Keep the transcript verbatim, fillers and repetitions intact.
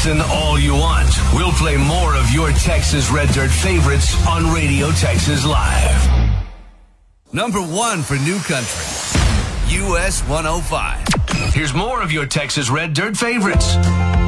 Listen all you want. We'll play more of your Texas Red Dirt favorites on Radio Texas Live. Number one for New Country, U S one oh five. Here's more of your Texas Red Dirt favorites.